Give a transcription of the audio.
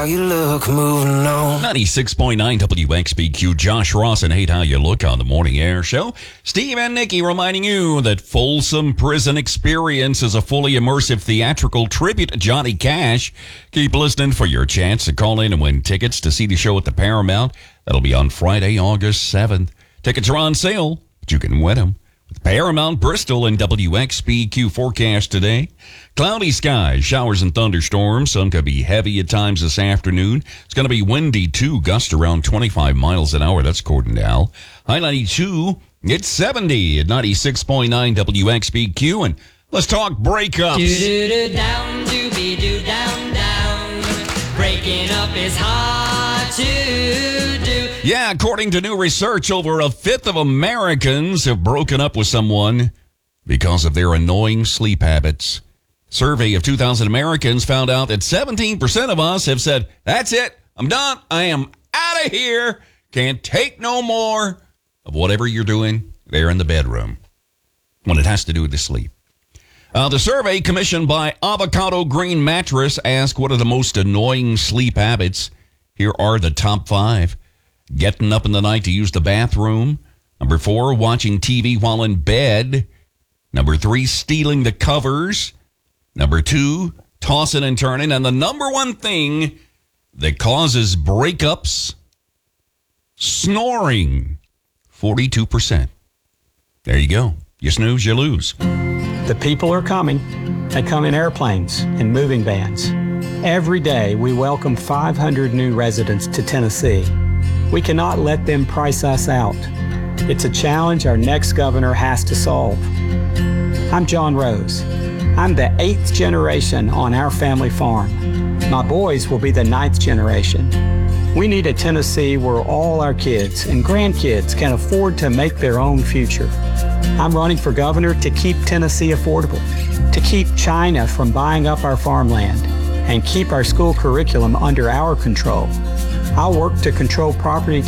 you look, moving on. 96.9 WXBQ, Josh Ross and Hate How You Look on the Morning Air Show. Steve and Nikki reminding you that Folsom Prison Experience is a fully immersive theatrical tribute to Johnny Cash. Keep listening for your chance to call in and win tickets to see the show at the Paramount. That'll be on Friday, August 7th. Tickets are on sale, but you can win them. With Paramount Bristol and WXBQ forecast today. Cloudy skies, showers and thunderstorms. Sun could be heavy at times this afternoon. It's going to be windy too, gusts around 25 miles an hour. That's according to Al. High 92, it's 70 at 96.9 WXBQ. And let's talk breakups. Do-do-do, down, doobie-doo, down, down. Breaking up is hard to do. Yeah, according to new research, over a fifth of Americans have broken up with someone because of their annoying sleep habits. Survey of 2,000 Americans found out that 17% of us have said, that's it, I'm done, I am out of here, can't take no more of whatever you're doing there in the bedroom when it has to do with the sleep. The survey commissioned by Avocado Green Mattress asked what are the most annoying sleep habits. Here are the top 5. Getting up in the night to use the bathroom. Number 4, watching TV while in bed. Number 3, stealing the covers. Number 2, tossing and turning. And the number one thing that causes breakups, snoring. 42%. There you go. You snooze, you lose. The people are coming. They come in airplanes and moving vans. Every day we welcome 500 new residents to Tennessee. We cannot let them price us out. It's a challenge our next governor has to solve. I'm John Rose. I'm the 8th generation on our family farm. My boys will be the 9th generation. We need a Tennessee where all our kids and grandkids can afford to make their own future. I'm running for governor to keep Tennessee affordable, to keep China from buying up our farmland, and keep our school curriculum under our control. I'll work to control property